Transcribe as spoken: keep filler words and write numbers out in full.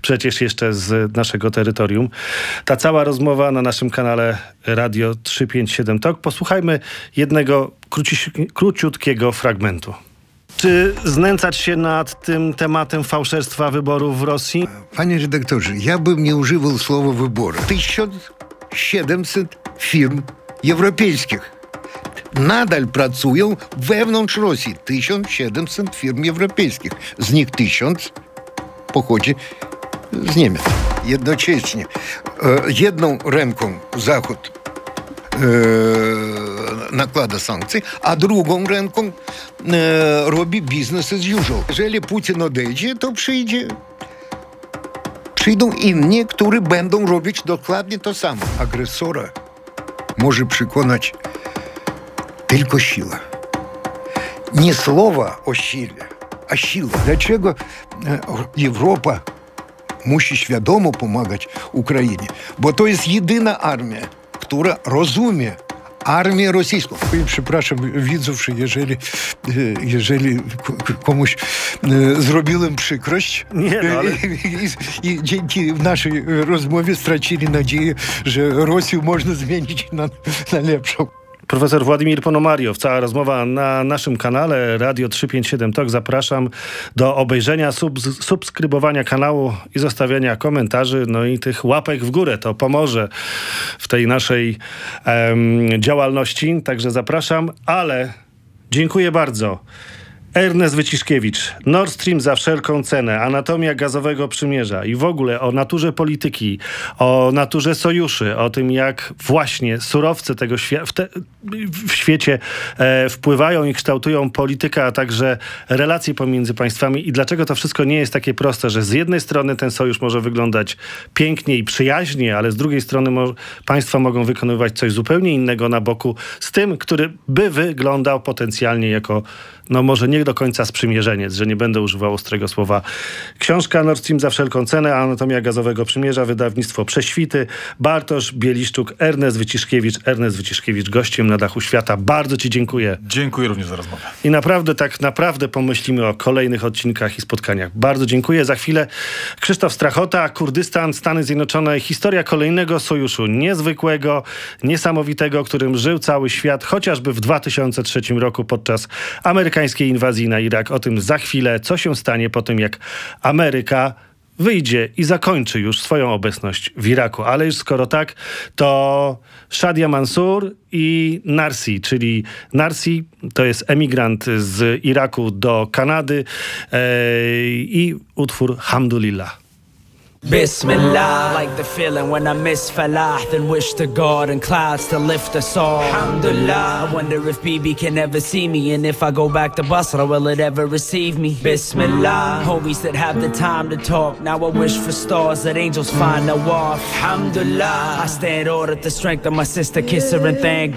przecież jeszcze z naszego terytorium. Ta cała rozmowa na naszym kanale Radio trzysta pięćdziesiąt siedem Talk. Posłuchajmy jednego króci- króciutkiego fragmentu. Czy znęcać się nad tym tematem fałszerstwa wyborów w Rosji? Panie redaktorze, ja bym nie używał słowa wybory. tysiąc siedemset firm europejskich nadal pracują wewnątrz Rosji. tysiąc siedemset firm europejskich. Z nich tysiąc pochodzi z Niemiec. Jednocześnie e, jedną ręką Zachód e, nakłada sankcje, a drugą ręką e, robi business as usual. Jeżeli Putin odejdzie, to przyjdzie przyjdą inni, którzy będą robić dokładnie to samo. Agresora może przekonać tylko siła. Nie słowa o sile, a siła. Dlaczego Europa musi świadomo pomagać Ukrainie? Bo to jest jedyna armia, która rozumie armię rosyjską. I przepraszam widzów, że jeżeli, jeżeli komuś zrobiłem przykrość Nie, no, ale... i, i dzięki naszej rozmowie stracili nadzieję, że Rosję można zmienić na, na lepszą. Profesor Władimir Ponomariow, cała rozmowa na naszym kanale Radio trzysta pięćdziesiąt siedem Talk. Zapraszam do obejrzenia, sub, subskrybowania kanału i zostawiania komentarzy, no i tych łapek w górę. To pomoże w tej naszej em, działalności. Także zapraszam, ale dziękuję bardzo. Ernest Wyciszkiewicz, Nord Stream za wszelką cenę, anatomia gazowego przymierza i w ogóle o naturze polityki, o naturze sojuszy, o tym jak właśnie surowce tego świ- w, te, w świecie e, wpływają i kształtują politykę, a także relacje pomiędzy państwami i dlaczego to wszystko nie jest takie proste, że z jednej strony ten sojusz może wyglądać pięknie i przyjaźnie, ale z drugiej strony mo- państwa mogą wykonywać coś zupełnie innego na boku z tym, który by wyglądał potencjalnie jako, no może nie do końca sprzymierzeniec, że nie będę używał ostrego słowa. Książka Nord Stream za wszelką cenę, anatomia gazowego przymierza, wydawnictwo Prześwity, Bartosz Bieliszczuk, Ernest Wyciszkiewicz. Ernest Wyciszkiewicz, gościem na dachu świata. Bardzo ci dziękuję. Dziękuję również za rozmowę. I naprawdę, tak naprawdę pomyślimy o kolejnych odcinkach i spotkaniach. Bardzo dziękuję. Za chwilę Krzysztof Strachota, Kurdystan, Stany Zjednoczone. Historia kolejnego sojuszu, niezwykłego, niesamowitego, którym żył cały świat, chociażby w dwa tysiące trzecim roku podczas amerykańskiej inwazji na Irak. O tym za chwilę, co się stanie po tym, jak Ameryka wyjdzie i zakończy już swoją obecność w Iraku. Ale już skoro tak, to Shadia Mansour i Narsi, czyli Narsi to jest emigrant z Iraku do Kanady e, i utwór Hamdulillah. Bismillah, like the feeling when I miss Falah, then wish to God and clouds to lift us all. Alhamdulillah, I wonder if B B can ever see me, and if I go back to Basra, will it ever receive me? Bismillah, homies that have the time to talk. Now I wish for stars that angels find no off. Alhamdulillah, I stand ordered the strength of my sister, kiss her and thank God.